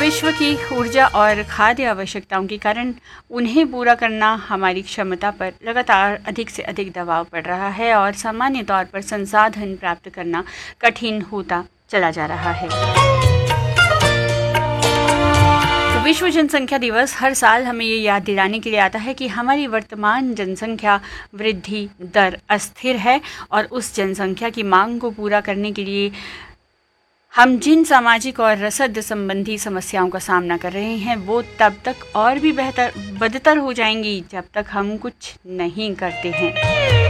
विश्व की ऊर्जा और खाद्य आवश्यकताओं के कारण उन्हें पूरा करना हमारी क्षमता पर लगातार अधिक से अधिक दबाव पड़ रहा है और सामान्य तौर पर संसाधन प्राप्त करना कठिन होता चला जा रहा है। विश्व जनसंख्या दिवस हर साल हमें ये याद दिलाने के लिए आता है कि हमारी वर्तमान जनसंख्या वृद्धि दर अस्थिर है और उस जनसंख्या की मांग को पूरा करने के लिए हम जिन सामाजिक और रसद संबंधी समस्याओं का सामना कर रहे हैं वो तब तक और भी बदतर हो जाएंगी जब तक हम कुछ नहीं करते हैं।